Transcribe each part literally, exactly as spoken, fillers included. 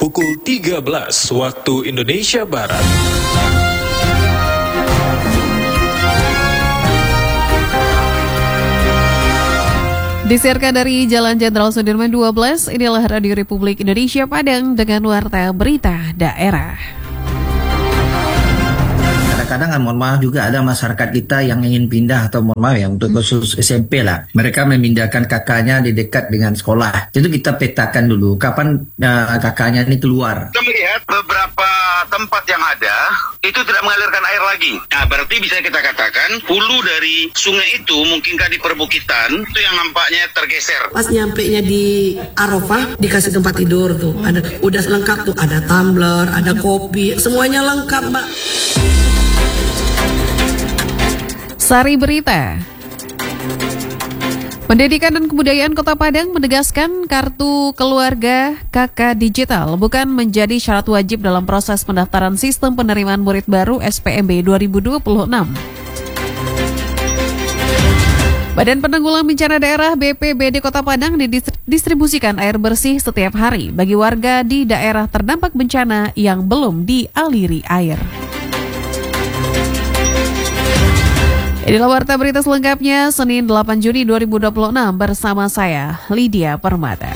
pukul tiga belas waktu Indonesia Barat. Disiarkan dari Jalan Jenderal Sudirman dua belas, inilah Radio Republik Indonesia Padang dengan warta berita daerah. Kadang-kadang mohon maaf juga ada masyarakat kita yang ingin pindah atau mohon maaf ya untuk khusus S M P lah. Mereka memindahkan kakaknya di dekat dengan sekolah. Itu kita petakan dulu kapan uh, kakaknya ini keluar. Kita melihat beberapa tempat yang ada itu tidak mengalirkan air lagi. Nah, berarti bisa kita katakan hulu dari sungai itu mungkinkah di perbukitan itu yang nampaknya tergeser. Pas nyampe-nya di Arafah dikasih tempat tidur tuh. Ada udah lengkap tuh, ada tumbler, ada kopi, semuanya lengkap, Mbak. Sari Berita. Pendidikan dan Kebudayaan Kota Padang menegaskan kartu keluarga K K digital bukan menjadi syarat wajib dalam proses pendaftaran sistem penerimaan murid baru S P M B dua ribu dua puluh enam. Badan Penanggulangan Bencana Daerah B P B D Kota Padang didistribusikan air bersih setiap hari bagi warga di daerah terdampak bencana yang belum dialiri air. Inilah warta berita selengkapnya Senin delapan Juni dua ribu dua puluh enam bersama saya, Lydia Permata.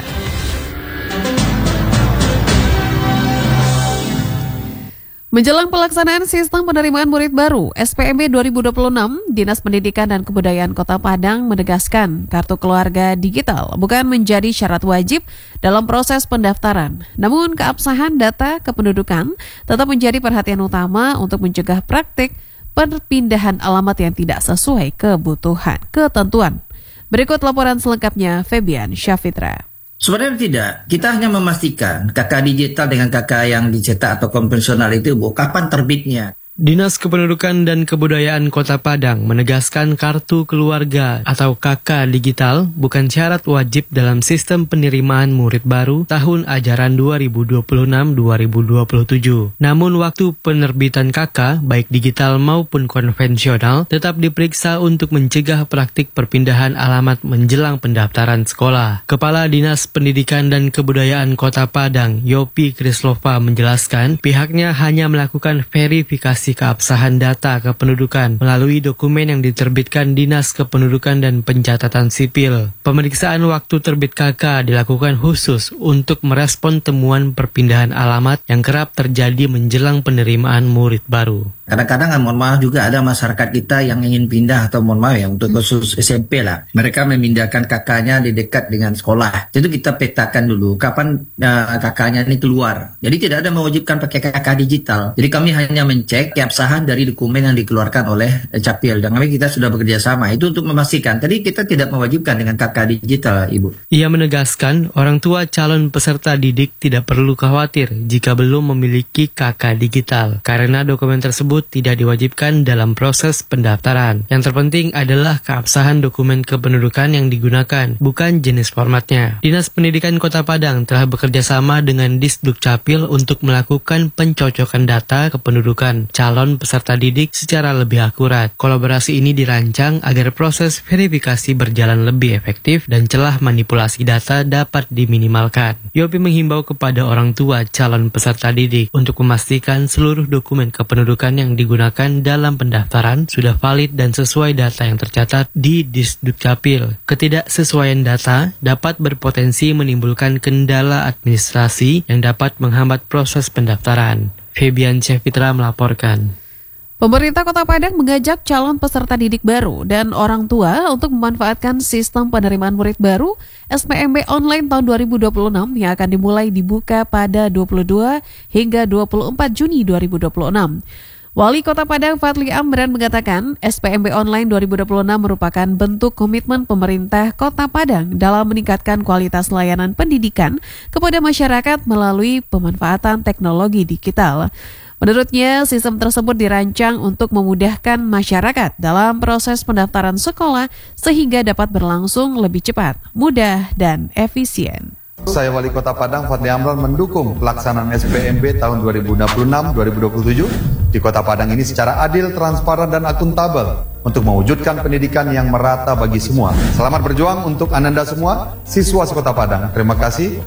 Menjelang pelaksanaan sistem penerimaan murid baru S P M B dua ribu dua puluh enam, Dinas Pendidikan dan Kebudayaan Kota Padang menegaskan kartu keluarga digital bukan menjadi syarat wajib dalam proses pendaftaran. Namun keabsahan data kependudukan tetap menjadi perhatian utama untuk mencegah praktik perpindahan alamat yang tidak sesuai kebutuhan, ketentuan. Berikut laporan selengkapnya Febian Syafitra. Sebenarnya tidak, kita hanya memastikan K K digital dengan K K yang dicetak atau konvensional itu bu, kapan terbitnya. Dinas Kependudukan dan Kebudayaan Kota Padang menegaskan kartu keluarga atau K K digital bukan syarat wajib dalam sistem penerimaan murid baru tahun ajaran dua ribu dua puluh enam dua ribu dua puluh tujuh. Namun waktu penerbitan K K baik digital maupun konvensional tetap diperiksa untuk mencegah praktik perpindahan alamat menjelang pendaftaran sekolah. Kepala Dinas Pendidikan dan Kebudayaan Kota Padang, Yopi Krislova menjelaskan pihaknya hanya melakukan verifikasi keabsahan data kependudukan melalui dokumen yang diterbitkan Dinas Kependudukan dan Pencatatan Sipil. Pemeriksaan waktu terbit K K dilakukan khusus untuk merespon temuan perpindahan alamat yang kerap terjadi menjelang penerimaan murid baru. Kadang-kadang mohon maaf juga ada masyarakat kita yang ingin pindah atau mohon maaf ya untuk khusus S M P lah. Mereka memindahkan kakaknya di dekat dengan sekolah. Itu kita petakan dulu kapan uh, kakaknya ini keluar. Jadi tidak ada mewajibkan pakai K K digital. Jadi kami hanya mencek keabsahan dari dokumen yang dikeluarkan oleh Capil. Dan kami kita sudah bekerja sama itu untuk memastikan. Tadi kita tidak mewajibkan dengan K K digital, Ibu. Ia menegaskan orang tua calon peserta didik tidak perlu khawatir jika belum memiliki K K digital karena dokumen tersebut tidak diwajibkan dalam proses pendaftaran. Yang terpenting adalah keabsahan dokumen kependudukan yang digunakan, bukan jenis formatnya. Dinas Pendidikan Kota Padang telah bekerja sama dengan Disduk Capil untuk melakukan pencocokan data kependudukan calon peserta didik secara lebih akurat. Kolaborasi ini dirancang agar proses verifikasi berjalan lebih efektif dan celah manipulasi data dapat diminimalkan. Yopi menghimbau kepada orang tua calon peserta didik untuk memastikan seluruh dokumen kependudukan yang digunakan dalam pendaftaran sudah valid dan sesuai data yang tercatat di Disduk Capil. Ketidaksesuaian data dapat berpotensi menimbulkan kendala administrasi yang dapat menghambat proses pendaftaran. Febian Syafitra melaporkan. Pemerintah Kota Padang mengajak calon peserta didik baru dan orang tua untuk memanfaatkan sistem penerimaan murid baru S P M B online tahun dua ribu dua puluh enam yang akan dimulai dibuka pada dua puluh dua hingga dua puluh empat Juni dua ribu dua puluh enam. Wali Kota Padang Fadli Amran mengatakan S P M B Online dua ribu dua puluh enam merupakan bentuk komitmen pemerintah Kota Padang dalam meningkatkan kualitas layanan pendidikan kepada masyarakat melalui pemanfaatan teknologi digital. Menurutnya, sistem tersebut dirancang untuk memudahkan masyarakat dalam proses pendaftaran sekolah sehingga dapat berlangsung lebih cepat, mudah, dan efisien. Saya Wali Kota Padang Fadli Amran mendukung pelaksanaan S P M B tahun dua ribu dua puluh enam dua ribu dua puluh tujuh di Kota Padang ini secara adil, transparan, dan akuntabel untuk mewujudkan pendidikan yang merata bagi semua. Selamat berjuang untuk Ananda semua, siswa Kota Padang. Terima kasih.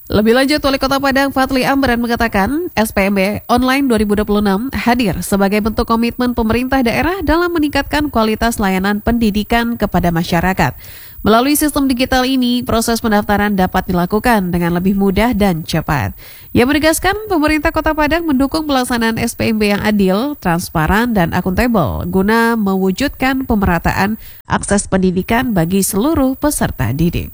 Lebih lanjut, Wali Kota Padang Fadli Amran mengatakan S P M B Online dua ribu dua puluh enam hadir sebagai bentuk komitmen pemerintah daerah dalam meningkatkan kualitas layanan pendidikan kepada masyarakat. Melalui sistem digital ini, proses pendaftaran dapat dilakukan dengan lebih mudah dan cepat. Ia menegaskan pemerintah Kota Padang mendukung pelaksanaan S P M B yang adil, transparan, dan akuntabel guna mewujudkan pemerataan akses pendidikan bagi seluruh peserta didik.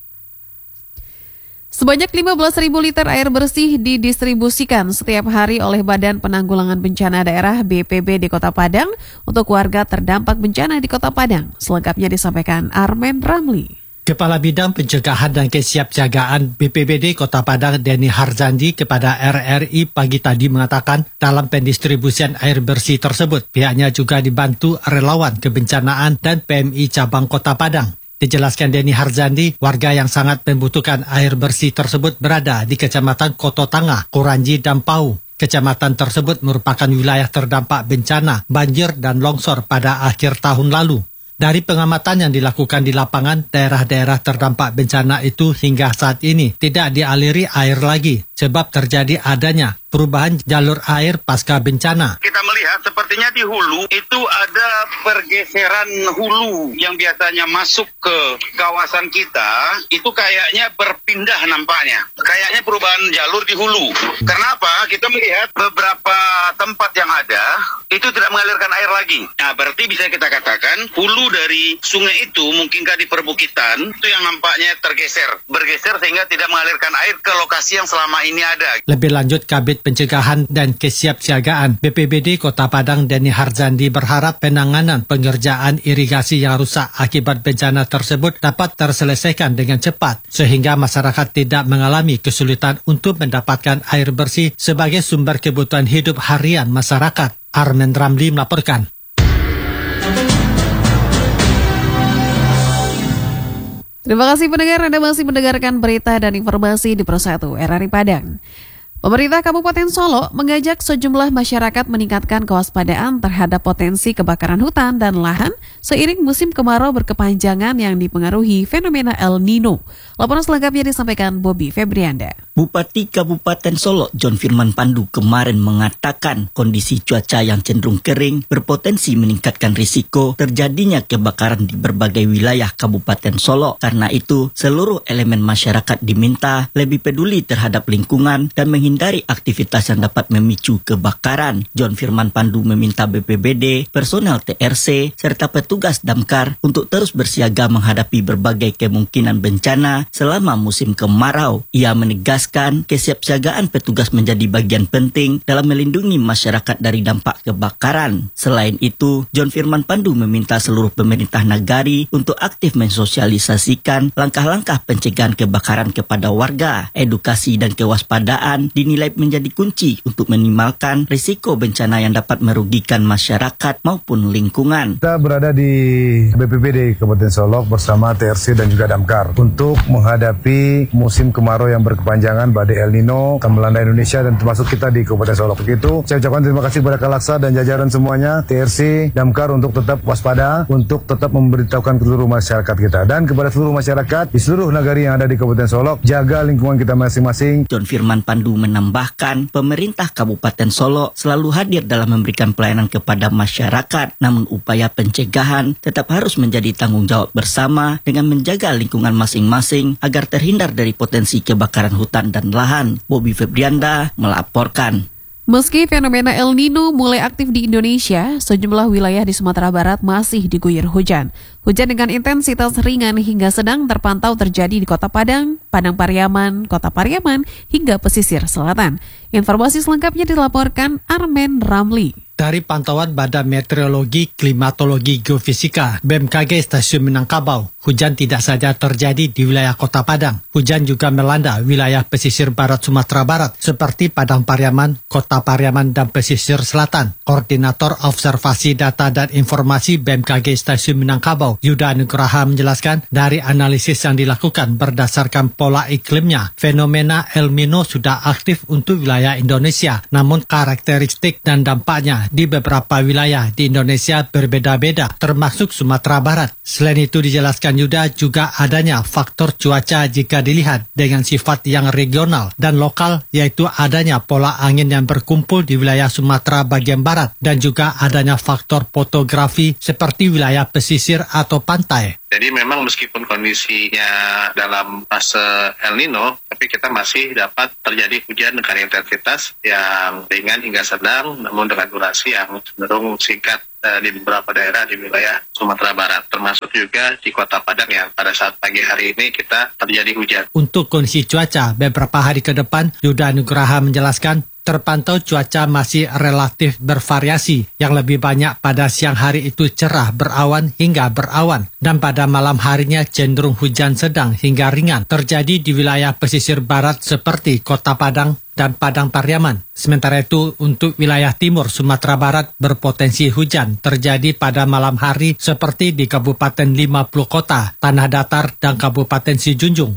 Sebanyak lima belas ribu liter air bersih didistribusikan setiap hari oleh Badan Penanggulangan Bencana Daerah B P B di Kota Padang untuk warga terdampak bencana di Kota Padang. Selengkapnya disampaikan Armen Ramli. Kepala Bidang Pencegahan dan Kesiapsiagaan B P B D Kota Padang Denny Harzandi kepada R R I pagi tadi mengatakan dalam pendistribusian air bersih tersebut pihaknya juga dibantu relawan kebencanaan dan P M I cabang Kota Padang. Dijelaskan Denny Harzandi, warga yang sangat membutuhkan air bersih tersebut berada di Kecamatan Koto Tangah, Kuranji, dan Pau. Kecamatan tersebut merupakan wilayah terdampak bencana, banjir, dan longsor pada akhir tahun lalu. Dari pengamatan yang dilakukan di lapangan, daerah-daerah terdampak bencana itu hingga saat ini tidak dialiri air lagi, sebab terjadi adanya perubahan jalur air pasca bencana. Kita melihat sepertinya di hulu itu ada pergeseran hulu yang biasanya masuk ke kawasan kita, itu kayaknya berpindah nampaknya. Kayaknya perubahan jalur di hulu. Kenapa? Kita melihat beberapa tempat yang ada itu tidak mengalirkan air lagi. Nah, berarti bisa kita katakan hulu dari sungai itu mungkinkah di perbukitan itu yang nampaknya tergeser, bergeser sehingga tidak mengalirkan air ke lokasi yang selama ini ada. Lebih lanjut, Kabid Pencegahan dan Kesiapsiagaan B P B D Kota Padang Denny Harzandi berharap penanganan pengerjaan irigasi yang rusak akibat bencana tersebut dapat terselesaikan dengan cepat sehingga masyarakat tidak mengalami kesulitan untuk mendapatkan air bersih sebagai sumber kebutuhan hidup harian masyarakat. Armen Ramli melaporkan. Terima kasih pendengar, Anda masih mendengarkan berita dan informasi di Pro satu R R I Padang. Pemerintah Kabupaten Solo mengajak sejumlah masyarakat meningkatkan kewaspadaan terhadap potensi kebakaran hutan dan lahan seiring musim kemarau berkepanjangan yang dipengaruhi fenomena El Nino. Laporan selengkapnya disampaikan Bobby Febrianda. Bupati Kabupaten Solo John Firman Pandu kemarin mengatakan kondisi cuaca yang cenderung kering berpotensi meningkatkan risiko terjadinya kebakaran di berbagai wilayah Kabupaten Solo. Karena itu, seluruh elemen masyarakat diminta lebih peduli terhadap lingkungan dan menghindari aktivitas yang dapat memicu kebakaran. John Firman Pandu meminta B P B D, personel T R C, serta petugas damkar untuk terus bersiaga menghadapi berbagai kemungkinan bencana selama musim kemarau. Ia menegaskan kesiapsiagaan petugas menjadi bagian penting dalam melindungi masyarakat dari dampak kebakaran. Selain itu, John Firman Pandu meminta seluruh pemerintah nagari untuk aktif mensosialisasikan langkah-langkah pencegahan kebakaran kepada warga. Edukasi dan kewaspadaan dinilai menjadi kunci untuk minimalkan risiko bencana yang dapat merugikan masyarakat maupun lingkungan. Kita berada di B P B D Kabupaten Solo bersama T R C dan juga damkar untuk menghadapi musim kemarau yang berkepanjangan, badai El Nino akan melanda Indonesia dan termasuk kita di Kabupaten Solo. Begitu, saya ucapkan terima kasih kepada Kalaksa dan jajaran semuanya, T R C, damkar untuk tetap waspada, untuk tetap memberitahukan ke seluruh masyarakat kita dan kepada seluruh masyarakat di seluruh nagari yang ada di Kabupaten Solo, jaga lingkungan kita masing-masing. John Firman Pandu menambahkan, pemerintah Kabupaten Solo selalu hadir dalam memberikan pelayanan kepada masyarakat, namun upaya pencegahan tetap harus menjadi tanggung jawab bersama dengan menjaga lingkungan masing-masing agar terhindar dari potensi kebakaran hutan dan lahan. Bobby Febrianda melaporkan. Meski fenomena El Nino mulai aktif di Indonesia, sejumlah wilayah di Sumatera Barat masih diguyur hujan. Hujan dengan intensitas ringan hingga sedang terpantau terjadi di Kota Padang, Padang Pariaman, Kota Pariaman, hingga pesisir selatan. Informasi selengkapnya dilaporkan Armen Ramli. Dari pantauan Badan Meteorologi, Klimatologi, Geofisika, B M K G Stasiun Minangkabau, hujan tidak saja terjadi di wilayah Kota Padang. Hujan juga melanda wilayah pesisir barat Sumatera Barat, seperti Padang Pariaman, Kota Pariaman, dan pesisir selatan. Koordinator Observasi Data dan Informasi B M K G Stasiun Minangkabau, Yuda Nugraha menjelaskan dari analisis yang dilakukan berdasarkan pola iklimnya, fenomena El Nino sudah aktif untuk wilayah Indonesia, namun karakteristik dan dampaknya di beberapa wilayah di Indonesia berbeda-beda, termasuk Sumatera Barat. Selain itu dijelaskan Yuda juga adanya faktor cuaca jika dilihat dengan sifat yang regional dan lokal, yaitu adanya pola angin yang berkumpul di wilayah Sumatera bagian barat dan juga adanya faktor fotografi seperti wilayah pesisir atau pantai. Jadi memang meskipun kondisinya dalam fase El Nino, tapi kita masih dapat terjadi hujan dengan intensitas yang ringan hingga sedang, namun dengan durasi yang cenderung singkat eh, di beberapa daerah di wilayah Sumatera Barat, termasuk juga di Kota Padang yang pada saat pagi hari ini kita terjadi hujan. Untuk kondisi cuaca beberapa hari ke depan, Yuda Nugraha menjelaskan terpantau cuaca masih relatif bervariasi, yang lebih banyak pada siang hari itu cerah berawan hingga berawan, dan pada malam harinya cenderung hujan sedang hingga ringan terjadi di wilayah pesisir barat seperti Kota Padang dan Padang Pariaman. Sementara itu untuk wilayah timur Sumatera Barat berpotensi hujan terjadi pada malam hari seperti di Kabupaten lima puluh Kota, Tanah Datar, dan Kabupaten Sijunjung.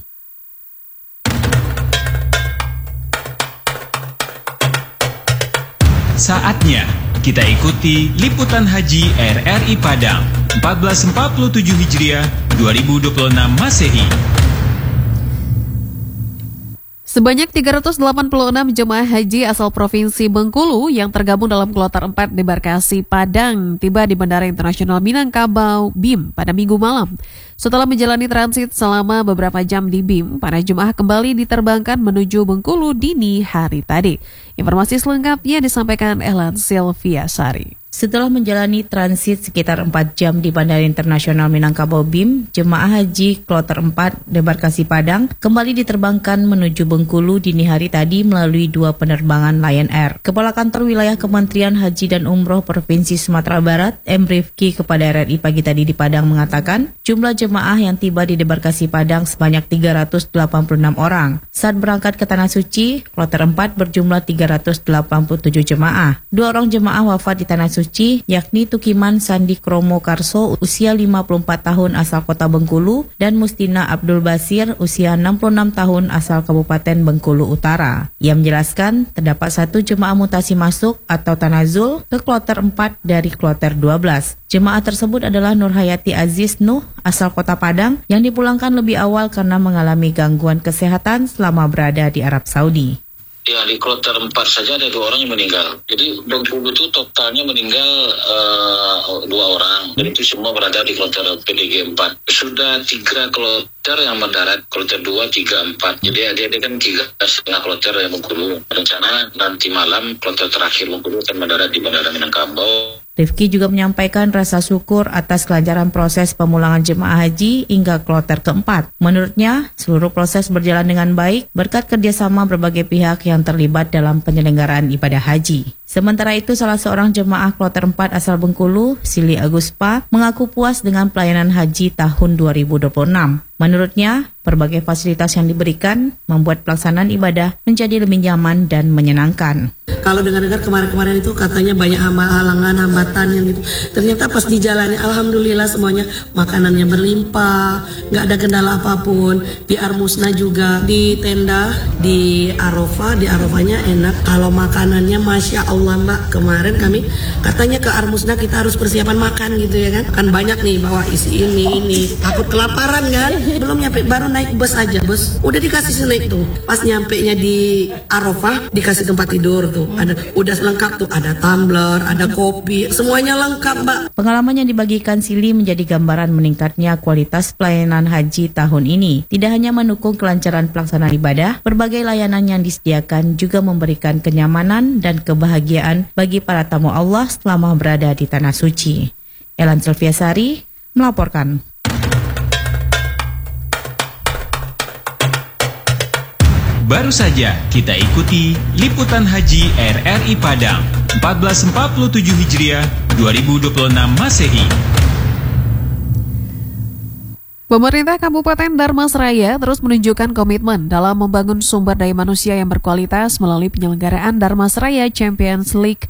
Saatnya kita ikuti liputan haji R R I Padang seribu empat ratus empat puluh tujuh Hijriah dua ribu dua puluh enam Masehi. Sebanyak tiga ratus delapan puluh enam jemaah haji asal Provinsi Bengkulu yang tergabung dalam kloter empat debarkasi Padang tiba di Bandara Internasional Minangkabau B I M pada Minggu malam. Setelah menjalani transit selama beberapa jam di B I M, para jemaah kembali diterbangkan menuju Bengkulu dini hari tadi. Informasi selengkapnya disampaikan Elan Sylvia Sari. Setelah menjalani transit sekitar empat jam di Bandara Internasional Minangkabau B I M, jemaah haji kloter empat debarkasi Padang kembali diterbangkan menuju Bengkulu dini hari tadi melalui dua penerbangan Lion Air. Kepala Kantor Wilayah Kementerian Haji dan Umroh Provinsi Sumatera Barat, M. Rifki, kepada R R I pagi tadi di Padang mengatakan jumlah jemaah yang tiba di debarkasi Padang sebanyak tiga ratus delapan puluh enam orang. Saat berangkat ke Tanah Suci, kloter empat berjumlah tiga ratus delapan puluh tujuh jemaah. Dua orang jemaah wafat di Tanah Suci Suci, yakni Tukiman Sandi Kromo Karso usia lima puluh empat tahun asal Kota Bengkulu dan Mustina Abdul Basir usia enam puluh enam tahun asal Kabupaten Bengkulu Utara. Ia menjelaskan terdapat satu jemaah mutasi masuk atau tanazul ke kloter empat dari kloter dua belas. Jemaah tersebut adalah Nurhayati Aziz Nuh asal Kota Padang yang dipulangkan lebih awal karena mengalami gangguan kesehatan selama berada di Arab Saudi. Ya, di kloter empat saja ada dua orang yang meninggal. Jadi Bengkulu itu totalnya meninggal uh, dua orang. Dan itu semua berada di kloter P D G empat. Sudah tiga kloter yang mendarat, kloter dua, tiga, empat. Jadi adik-adik kan tiga setengah kloter yang Bengkulu. Rencana nanti malam kloter terakhir Bengkulu akan mendarat di Bandara Minangkabau. Rifki juga menyampaikan rasa syukur atas kelancaran proses pemulangan jemaah haji hingga kloter keempat. Menurutnya, seluruh proses berjalan dengan baik berkat kerjasama berbagai pihak yang terlibat dalam penyelenggaraan ibadah haji. Sementara itu, salah seorang jemaah kloter empat asal Bengkulu, Sili Aguspa, mengaku puas dengan pelayanan haji tahun dua ribu dua puluh enam. Menurutnya, berbagai fasilitas yang diberikan membuat pelaksanaan ibadah menjadi lebih nyaman dan menyenangkan. Kalau dengar-dengar kemarin-kemarin itu katanya banyak halangan, hambatan yang gitu. Ternyata pas dijalani, alhamdulillah semuanya makanannya berlimpah, nggak ada kendala apapun. Di Armusna juga, di tenda, di Arafah, di Arafahnya enak. Kalau makanannya Masya Allah Mbak, kemarin kami katanya ke Armusna kita harus persiapan makan gitu ya kan. Kan banyak nih bawa isi ini, ini. Takut kelaparan kan, belum nyampe, baru naik bus aja bus. Udah dikasih snack tuh. Pas nyampenya di Arafah, dikasih tempat tidur tuh. Ada udah lengkap tuh, ada tumbler, ada kopi, semuanya lengkap, Mbak. Pengalaman yang dibagikan Sili menjadi gambaran meningkatnya kualitas pelayanan haji tahun ini. Tidak hanya mendukung kelancaran pelaksanaan ibadah, berbagai layanan yang disediakan juga memberikan kenyamanan dan kebahagiaan bagi para tamu Allah selama berada di Tanah Suci. Elan Sylvia Sari melaporkan. Baru saja kita ikuti liputan haji R R I Padang seribu empat ratus empat puluh tujuh Hijriah dua ribu dua puluh enam Masehi. Pemerintah Kabupaten Dharmasraya terus menunjukkan komitmen dalam membangun sumber daya manusia yang berkualitas melalui penyelenggaraan Dharmasraya Champions League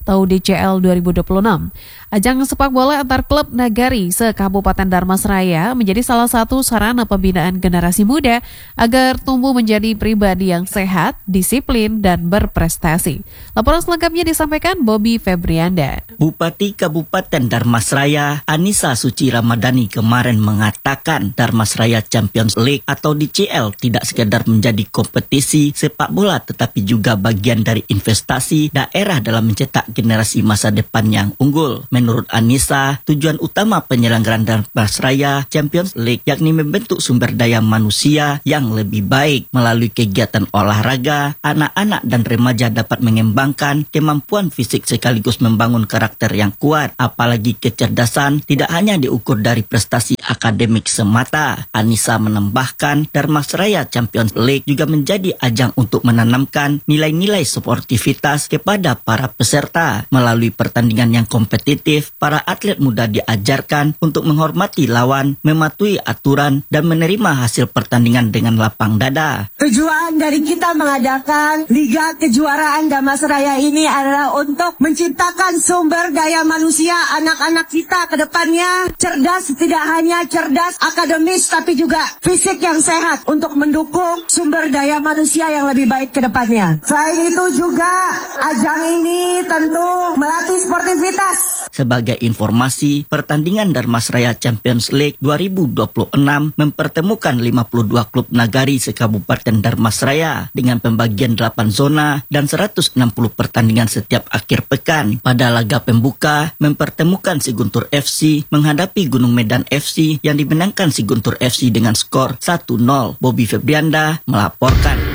atau D C L dua ribu dua puluh enam. Ajang sepak bola antar klub nagari se-Kabupaten Dharmasraya menjadi salah satu sarana pembinaan generasi muda agar tumbuh menjadi pribadi yang sehat, disiplin, dan berprestasi. Laporan selengkapnya disampaikan Bobby Febrianda. Bupati Kabupaten Dharmasraya, Anissa Suci Ramadhani kemarin mengatakan Dharmasraya Champions League atau D C L tidak sekedar menjadi kompetisi sepak bola tetapi juga bagian dari investasi daerah dalam mencetak generasi masa depan yang unggul. Menurut Anissa, tujuan utama penyelenggaraan Dharmasraya Champions League yakni membentuk sumber daya manusia yang lebih baik. Melalui kegiatan olahraga, anak-anak dan remaja dapat mengembangkan kemampuan fisik sekaligus membangun karakter yang kuat. Apalagi kecerdasan tidak hanya diukur dari prestasi akademik semata. Anissa menambahkan, Dharmasraya Champions League juga menjadi ajang untuk menanamkan nilai-nilai sportivitas kepada para peserta. Melalui pertandingan yang kompetitif, para atlet muda diajarkan untuk menghormati lawan, mematuhi aturan, dan menerima hasil pertandingan dengan lapang dada. Tujuan dari kita mengadakan Liga Kejuaraan Dharmasraya ini adalah untuk menciptakan sumber daya manusia anak-anak kita ke depannya cerdas, tidak hanya cerdas akademis tapi juga fisik yang sehat untuk mendukung sumber daya manusia yang lebih baik ke depannya. Selain itu juga ajang ini tentu melatih sportivitas. Sebagai informasi, pertandingan Dharmasraya Champions League dua ribu dua puluh enam mempertemukan lima puluh dua klub nagari se-Kabupaten Dharmasraya dengan pembagian delapan zona dan seratus enam puluh pertandingan setiap akhir pekan. Pada laga pembuka, mempertemukan Siguntur F C menghadapi Gunung Medan F C yang dimenangkan Siguntur F C dengan skor satu nol. Bobby Febrianda melaporkan.